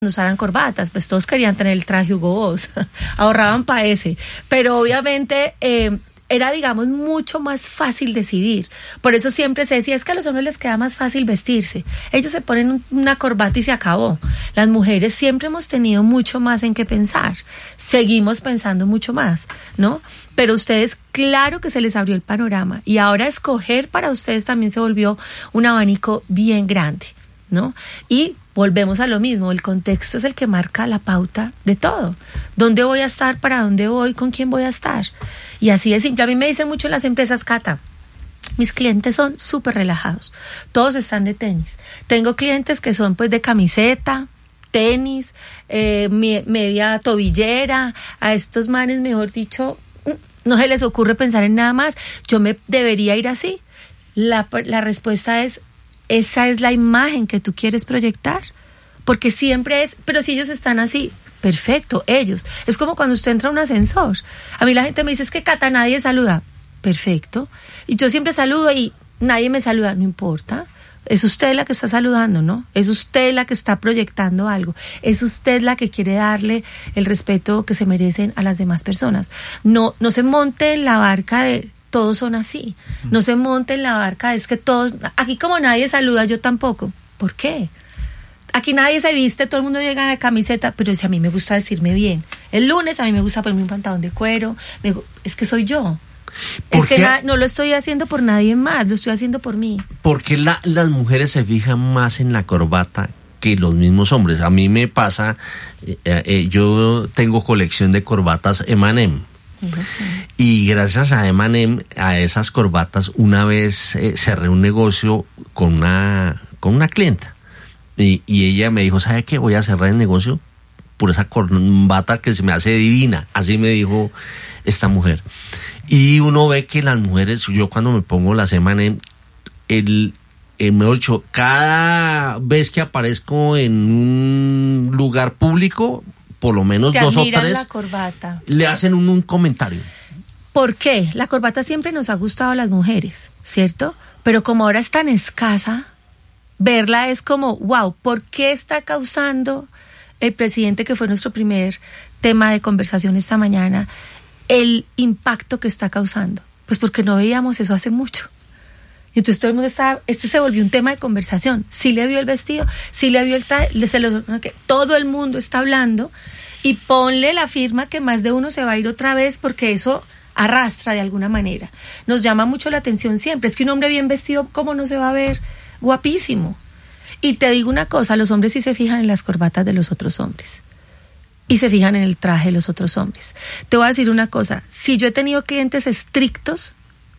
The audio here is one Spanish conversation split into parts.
usaran corbatas, pues todos querían tener el traje Hugo Boss, ahorraban para ese, pero obviamente era, digamos, mucho más fácil decidir. Por eso siempre se decía, es que a los hombres les queda más fácil vestirse. Ellos se ponen una corbata y se acabó. Las mujeres siempre hemos tenido mucho más en qué pensar. Seguimos pensando mucho más, ¿no? Pero ustedes, claro que se les abrió el panorama. Y ahora escoger para ustedes también se volvió un abanico bien grande, ¿no? Y volvemos a lo mismo, el contexto es el que marca la pauta de todo. ¿Dónde voy a estar? ¿Para dónde voy? ¿Con quién voy a estar? Y así de simple. A mí me dicen mucho en las empresas, Cata, mis clientes son súper relajados, todos están de tenis. Tengo clientes que son pues de camiseta, tenis, media tobillera. A estos manes, mejor dicho, no se les ocurre pensar en nada más. Yo me debería ir así. La respuesta es, esa es la imagen que tú quieres proyectar, porque siempre es, pero si ellos están así, perfecto, ellos. Es como cuando usted entra a un ascensor. A mí la gente me dice, es que Cata, nadie saluda. Perfecto. Y yo siempre saludo y nadie me saluda, no importa. Es usted la que está saludando, ¿no? Es usted la que está proyectando algo. Es usted la que quiere darle el respeto que se merecen a las demás personas. No se monte en la barca de todos son así. No se monte en la barca, es que todos, aquí como nadie saluda, yo tampoco. ¿Por qué? Aquí nadie se viste, todo el mundo llega de camiseta, pero si a mí me gusta vestirme bien. El lunes a mí me gusta ponerme un pantalón de cuero, es que soy yo. Es que no lo estoy haciendo por nadie más, lo estoy haciendo por mí. ¿Por qué las mujeres se fijan más en la corbata que los mismos hombres? A mí me pasa, yo tengo colección de corbatas M&M. Y gracias a M&M, a esas corbatas, una vez cerré un negocio con una clienta y ella me dijo, ¿sabe qué? Voy a cerrar el negocio por esa corbata que se me hace divina. Así me dijo esta mujer. Y uno ve que las mujeres, yo cuando me pongo las M&M, mejor dicho, cada vez que aparezco en un lugar público, por lo menos dos o tres, la corbata. Le hacen un comentario. ¿Por qué? La corbata siempre nos ha gustado a las mujeres, ¿cierto? Pero como ahora es tan escasa, verla es como, wow, ¿por qué está causando el presidente, que fue nuestro primer tema de conversación esta mañana, el impacto que está causando? Pues porque no veíamos eso hace mucho. Y entonces todo el mundo se volvió un tema de conversación. Sí le vio el vestido, sí le vio todo el mundo está hablando, y ponle la firma que más de uno se va a ir otra vez, porque eso arrastra de alguna manera. Nos llama mucho la atención siempre. Es que un hombre bien vestido, ¿cómo no se va a ver? Guapísimo. Y te digo una cosa, los hombres sí se fijan en las corbatas de los otros hombres. Y se fijan en el traje de los otros hombres. Te voy a decir una cosa, si yo he tenido clientes estrictos,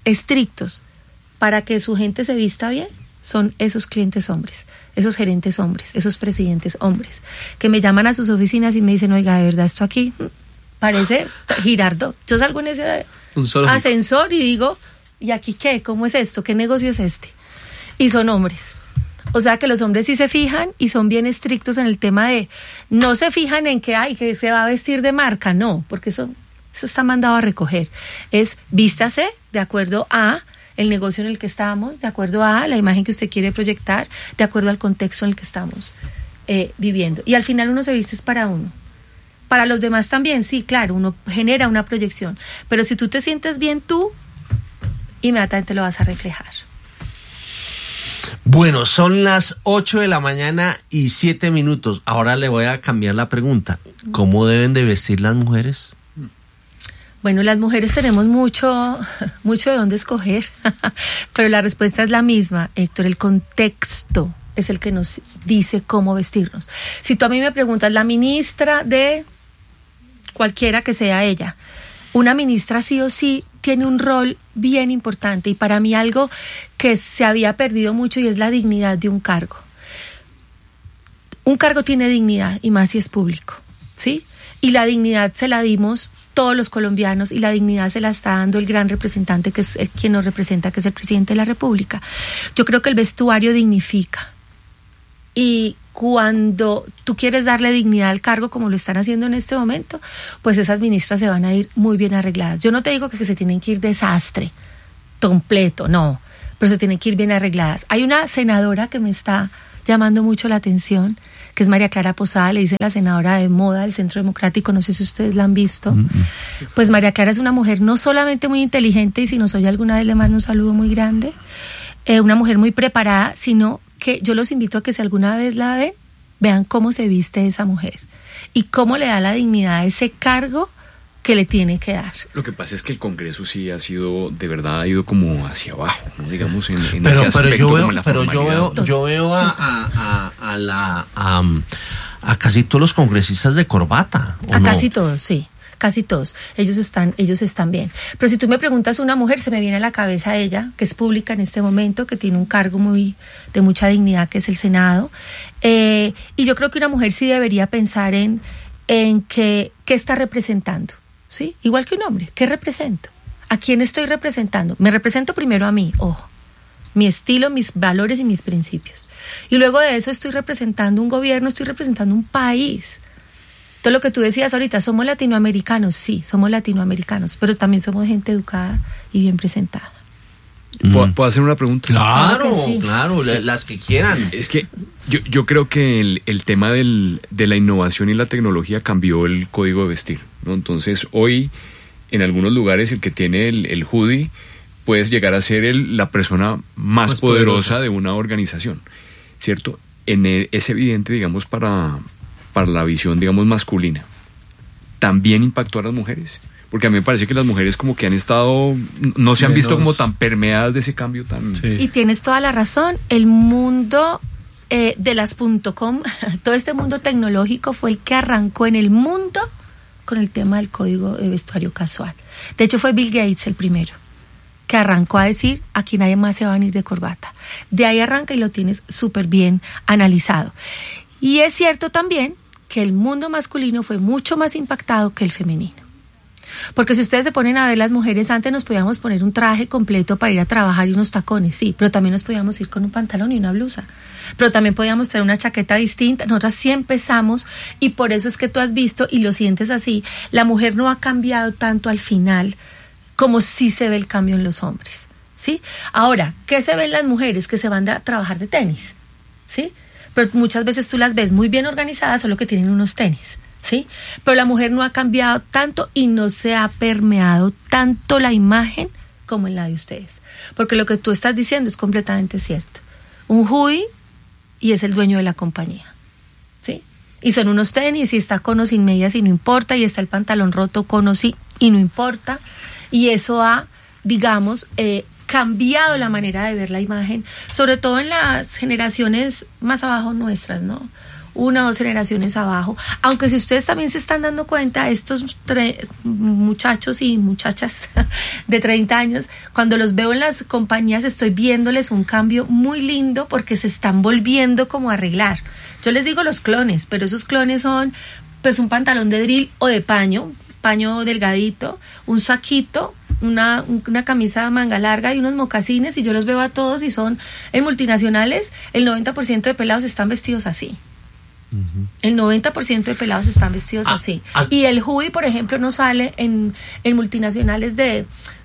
para que su gente se vista bien, son esos clientes hombres, esos gerentes hombres, esos presidentes hombres, que me llaman a sus oficinas y me dicen, oiga, de verdad, esto aquí parece Girardot. Yo salgo en ese ascensor y digo, ¿y aquí qué? ¿Cómo es esto? ¿Qué negocio es este? Y son hombres. O sea que los hombres sí se fijan y son bien estrictos en el tema de, no se fijan en que se va a vestir de marca, no, porque eso está mandado a recoger. Es vístase de acuerdo a el negocio en el que estamos, de acuerdo a la imagen que usted quiere proyectar, de acuerdo al contexto en el que estamos viviendo. Y al final uno se viste es para uno. Para los demás también, sí, claro, uno genera una proyección. Pero si tú te sientes bien tú, inmediatamente lo vas a reflejar. Bueno, son las 8 de la mañana y 7 minutos. Ahora le voy a cambiar la pregunta. ¿Cómo deben de vestir las mujeres? Bueno, las mujeres tenemos mucho de dónde escoger, pero la respuesta es la misma, Héctor. El contexto es el que nos dice cómo vestirnos. Si tú a mí me preguntas, la ministra de cualquiera que sea ella, una ministra sí o sí tiene un rol bien importante, y para mí algo que se había perdido mucho, y es la dignidad de un cargo. Un cargo tiene dignidad, y más si es público, ¿sí? Y la dignidad se la dimos todos los colombianos, y la dignidad se la está dando el gran representante, que es quien nos representa, que es el presidente de la República. Yo creo que el vestuario dignifica, y cuando tú quieres darle dignidad al cargo, como lo están haciendo en este momento, pues esas ministras se van a ir muy bien arregladas. Yo no te digo que se tienen que ir desastre completo, no, pero se tienen que ir bien arregladas. Hay una senadora que me está llamando mucho la atención, que es María Clara Posada, le dicen la senadora de moda del Centro Democrático, no sé si ustedes la han visto. Pues María Clara es una mujer no solamente muy inteligente, y si nos oye alguna vez le mando un saludo muy grande, una mujer muy preparada, sino que yo los invito a que si alguna vez la ven, vean cómo se viste esa mujer y cómo le da la dignidad a ese cargo que le tiene que dar. Lo que pasa es que el Congreso sí ha sido, de verdad, ha ido como hacia abajo, ¿no? Digamos, en pero, ese aspecto, yo veo a casi todos los congresistas de corbata. A casi todos, sí. Casi todos, ellos están bien. Pero si tú me preguntas una mujer, se me viene a la cabeza ella, que es pública en este momento, que tiene un cargo de mucha dignidad, que es el Senado. Y yo creo que una mujer sí debería pensar en qué está representando, ¿sí? Igual que un hombre, ¿qué represento? ¿A quién estoy representando? Me represento primero a mí, ojo, mi estilo, mis valores y mis principios. Y luego de eso estoy representando un gobierno, estoy representando un país. Todo lo que tú decías ahorita, somos latinoamericanos, sí, somos latinoamericanos, pero también somos gente educada y bien presentada. ¿Puedo hacer una pregunta? Claro, sí. claro, las que quieran. Es que yo creo que el tema de la innovación y la tecnología cambió el código de vestir, ¿no? Entonces, hoy, en algunos lugares, el que tiene el hoodie puedes llegar a ser la persona más poderosa de una organización, ¿cierto? Es evidente, digamos, para la visión, digamos, masculina. ¿También impactó a las mujeres? Porque a mí me parece que las mujeres como que han estado, no se han visto como tan permeadas de ese cambio tan... Sí. Y tienes toda la razón, el mundo de las .com, todo este mundo tecnológico fue el que arrancó en el mundo con el tema del código de vestuario casual. De hecho fue Bill Gates el primero, que arrancó a decir, aquí nadie más se va a venir de corbata. De ahí arranca y lo tienes súper bien analizado. Y es cierto también que el mundo masculino fue mucho más impactado que el femenino. Porque si ustedes se ponen a ver, las mujeres antes nos podíamos poner un traje completo para ir a trabajar y unos tacones, sí, pero también nos podíamos ir con un pantalón y una blusa. Pero también podíamos tener una chaqueta distinta. Nosotras sí empezamos, y por eso es que tú has visto y lo sientes así, la mujer no ha cambiado tanto al final como sí se ve el cambio en los hombres, ¿sí? Ahora, ¿qué se ve en las mujeres? Que se van a trabajar de tenis, ¿sí? Pero muchas veces tú las ves muy bien organizadas, solo que tienen unos tenis, ¿sí? Pero la mujer no ha cambiado tanto y no se ha permeado tanto la imagen como en la de ustedes. Porque lo que tú estás diciendo es completamente cierto. Un hoodie y es el dueño de la compañía, ¿sí? Y son unos tenis y está con o sin medias y no importa, y está el pantalón roto con o sin y no importa. Y eso ha, digamos, cambiado la manera de ver la imagen, sobre todo en las generaciones más abajo nuestras, ¿no? 1 o 2 generaciones abajo. Aunque si ustedes también se están dando cuenta, estos muchachos y muchachas de 30 años, cuando los veo en las compañías, estoy viéndoles un cambio muy lindo porque se están volviendo como a arreglar. Yo les digo los clones, pero esos clones son pues un pantalón de drill o de paño delgadito, un saquito, una camisa de manga larga y unos mocasines, y yo los veo a todos y son en multinacionales, el 90% de pelados están vestidos así. Uh-huh. El 90% de pelados están vestidos así. Y el hoodie, por ejemplo, no sale en multinacionales de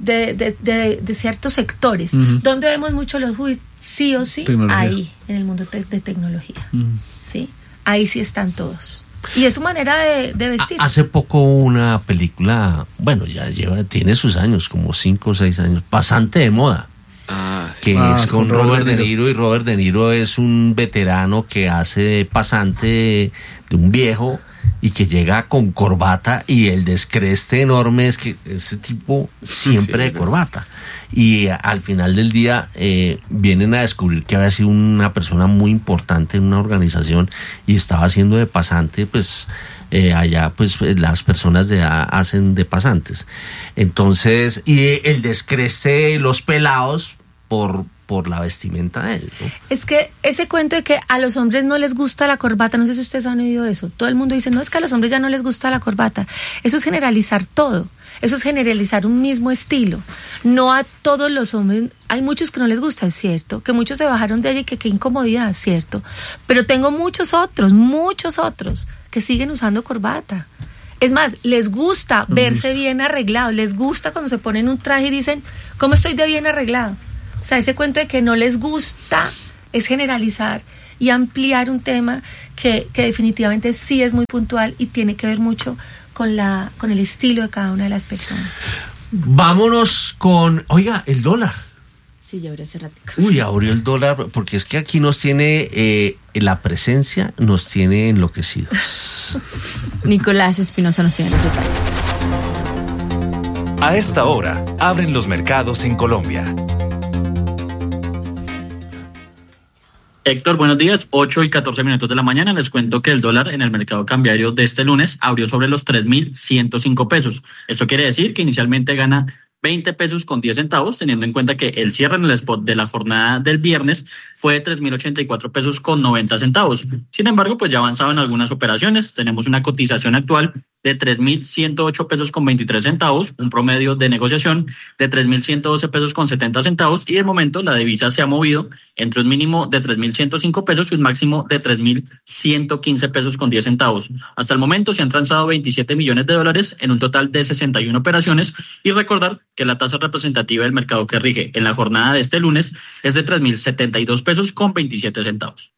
ciertos sectores. Uh-huh. ¿Dónde vemos mucho los hoodies? Sí o sí, ahí, en el mundo de tecnología. Uh-huh. Sí, ahí sí están todos. Y es su manera de vestir. Hace poco una película, bueno, tiene sus años, como 5 o 6 años, bastante de moda. Que es con Robert De Niro, y Robert De Niro es un veterano que hace pasante de un viejo y que llega con corbata, y el descreste enorme es que ese tipo siempre de corbata, y al final del día vienen a descubrir que había sido una persona muy importante en una organización y estaba haciendo de pasante, pues allá pues las personas hacen de pasantes. Entonces, y el descreste, los pelados por la vestimenta de él, ¿no? Es que ese cuento de que a los hombres no les gusta la corbata, no sé si ustedes han oído eso. Todo el mundo dice, no, es que a los hombres ya no les gusta la corbata. Eso es generalizar todo. Eso es generalizar un mismo estilo. No a todos los hombres. Hay muchos que no les gusta, es cierto. Que muchos se bajaron de allí, que qué incomodidad, es cierto. Pero tengo muchos otros que siguen usando corbata. Es más, les gusta verse bien arreglados. Les gusta cuando se ponen un traje y dicen, ¿cómo estoy de bien arreglado? O sea, ese cuento de que no les gusta es generalizar y ampliar un tema que definitivamente sí es muy puntual y tiene que ver mucho con el estilo de cada una de las personas. Vámonos con, oiga, el dólar. Sí, ya abrió hace ratico. Uy, abrió el dólar, porque es que aquí nos tiene, la presencia nos tiene enloquecidos. Nicolás Espinosa nos tiene los detalles. A esta hora, abren los mercados en Colombia. Héctor, buenos días. 8:14 de la mañana. Les cuento que el dólar en el mercado cambiario de este lunes abrió sobre los 3.105 pesos. Esto quiere decir que inicialmente gana 20 pesos con 10 centavos, teniendo en cuenta que el cierre en el spot de la jornada del viernes fue de 3.084 pesos con 90 centavos. Sin embargo, pues ya avanzado en algunas operaciones. Tenemos una cotización actual de 3.108 pesos con 23 centavos, un promedio de negociación de 3.112 pesos con 70 centavos y de momento la divisa se ha movido entre un mínimo de 3.105 pesos y un máximo de 3.115 pesos con 10 centavos. Hasta el momento se han transado 27 millones de dólares en un total de 61 operaciones y recordar que la tasa representativa del mercado que rige en la jornada de este lunes es de 3.072 pesos con 27 centavos.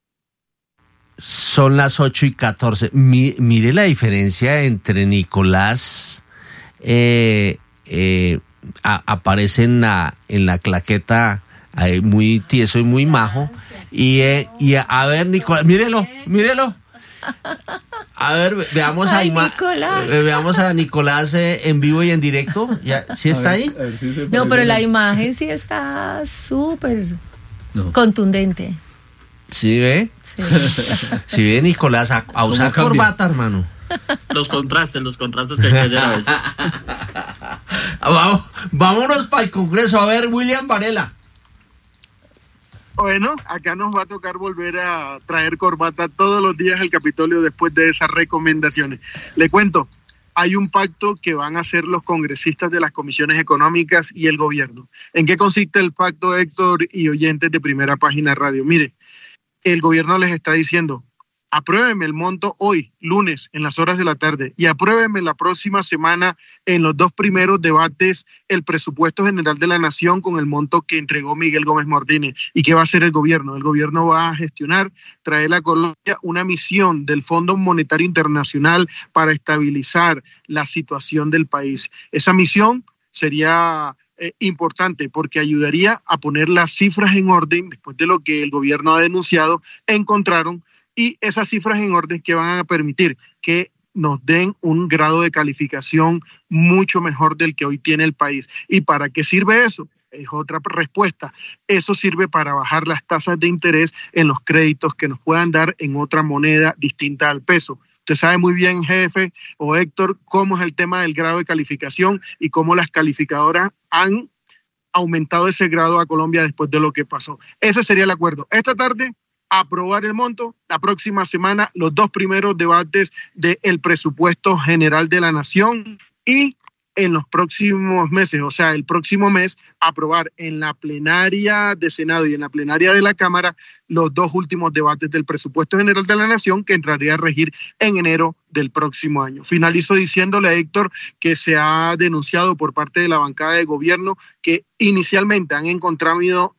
Son las 8:14. Mire la diferencia entre Nicolás, aparece en la claqueta muy tieso y muy majo. Y a ver, Nicolás, mírelo. A ver, veamos veamos a Nicolás en vivo y en directo. ¿Sí está ahí? A ver si no, pero la imagen sí está súper contundente. ¿Sí ve? Sí. Si ve, Nicolás, a usar corbata, hermano. Los contrastes que hay que hacer a veces. Vámonos para el Congreso. A ver, William Varela. Bueno, acá nos va a tocar volver a traer corbata todos los días al Capitolio después de esas recomendaciones. Le cuento, hay un pacto que van a hacer los congresistas de las comisiones económicas y el gobierno. ¿En qué consiste el pacto, Héctor y oyentes de Primera Página Radio? Mire, el gobierno les está diciendo, apruébeme el monto hoy, lunes, en las horas de la tarde, y apruébeme la próxima semana en los 2 primeros debates el presupuesto general de la nación con el monto que entregó Miguel Gómez Martínez. ¿Y qué va a hacer el gobierno? El gobierno va a gestionar, traer a Colombia una misión del Fondo Monetario Internacional para estabilizar la situación del país. Esa misión sería importante porque ayudaría a poner las cifras en orden después de lo que el gobierno ha denunciado, encontraron, y esas cifras en orden que van a permitir que nos den un grado de calificación mucho mejor del que hoy tiene el país. ¿Y para qué sirve eso? Es otra respuesta. Eso sirve para bajar las tasas de interés en los créditos que nos puedan dar en otra moneda distinta al peso. Usted sabe muy bien, jefe o Héctor, cómo es el tema del grado de calificación y cómo las calificadoras han aumentado ese grado a Colombia después de lo que pasó. Ese sería el acuerdo. Esta tarde, aprobar el monto. La próxima semana, los 2 primeros debates del presupuesto general de la nación y en los próximos meses, o sea, el próximo mes, aprobar en la plenaria de Senado y en la plenaria de la Cámara los 2 últimos debates del presupuesto general de la nación que entraría a regir en enero del próximo año. Finalizo diciéndole a Héctor que se ha denunciado por parte de la bancada de gobierno que inicialmente han encontrado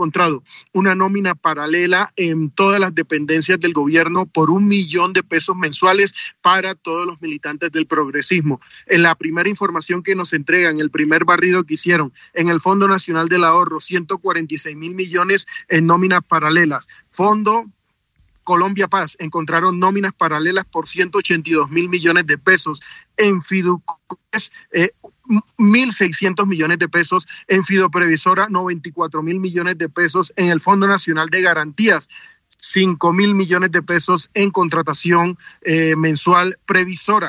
una nómina paralela en todas las dependencias del gobierno por 1 millón de pesos mensuales para todos los militantes del progresismo. En la primera información que nos entregan, el primer barrido que hicieron en el Fondo Nacional del Ahorro, 146.000 millones en nóminas paralelas. Fondo Colombia Paz, encontraron nóminas paralelas por 182.000 millones de pesos. En Fiducres, 1.600 millones de pesos. En Fidoprevisora, 94.000 millones de pesos. En el Fondo Nacional de Garantías, 5.000 millones de pesos en contratación mensual previsora.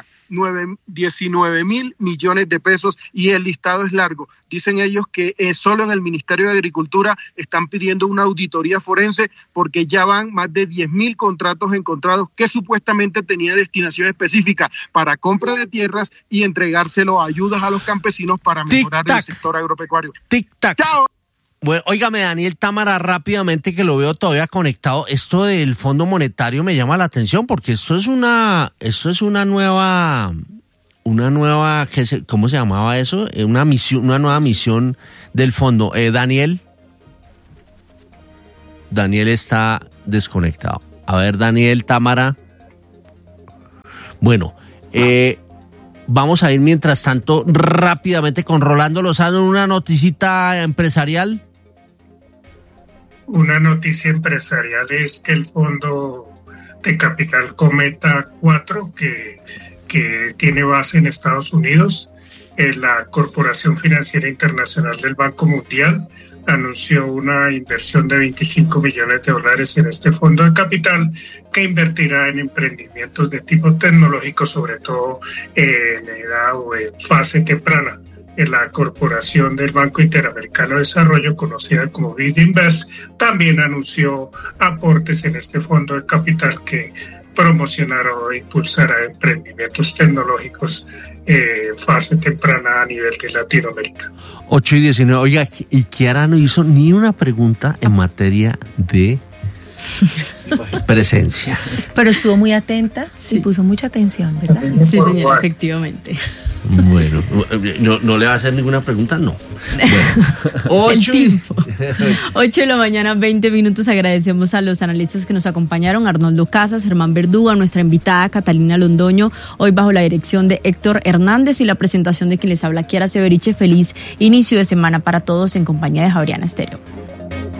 19.000 millones de pesos, y el listado es largo. Dicen ellos que solo en el Ministerio de Agricultura están pidiendo una auditoría forense porque ya van más de 10.000 contratos encontrados que supuestamente tenía destinación específica para compra de tierras y entregárselo a ayudas a los campesinos para mejorar el sector agropecuario. Tic-tac. ¡Chao! Bueno, óigame, Daniel Támara, rápidamente, que lo veo todavía conectado. Esto del Fondo Monetario me llama la atención porque esto es una nueva, ¿cómo se llamaba eso? Una nueva misión del fondo. Daniel está desconectado. A ver, Daniel, Tamara. Bueno, vamos a ir mientras tanto rápidamente con Rolando Lozano, una noticita empresarial. Una noticia empresarial es que el fondo de capital Cometa 4, que tiene base en Estados Unidos, la Corporación Financiera Internacional del Banco Mundial, anunció una inversión de $25 millones en este fondo de capital que invertirá en emprendimientos de tipo tecnológico, sobre todo en edad o en fase temprana. En la Corporación del Banco Interamericano de Desarrollo, conocida como BidInvest, también anunció aportes en este fondo de capital que promocionará o impulsará emprendimientos tecnológicos fase temprana a nivel de Latinoamérica. 8:19. Oiga, y Kiara no hizo ni una pregunta en materia de presencia. Pero estuvo muy atenta y puso mucha atención, ¿verdad? Sí, señora, efectivamente. Bueno, ¿no le va a hacer ninguna pregunta? No. Bueno, El tiempo. 8 de la mañana, 20 minutos. Agradecemos a los analistas que nos acompañaron, Arnoldo Casas, Germán Verdugo, a nuestra invitada Catalina Londoño, hoy bajo la dirección de Héctor Hernández y la presentación de quien les habla, Kiara Severiche. Feliz inicio de semana para todos en compañía de Javeriana Estéreo.